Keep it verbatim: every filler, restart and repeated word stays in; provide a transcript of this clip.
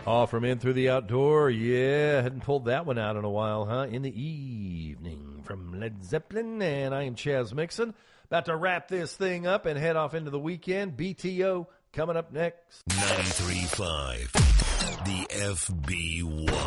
Off from In Through the Outdoor. Yeah, hadn't pulled that one out in a while, huh? In the Evening from Led Zeppelin. And I am Chaz Mixon. About to wrap this thing up and head off into the weekend. B T O coming up next. ninety-three point five, the F B one.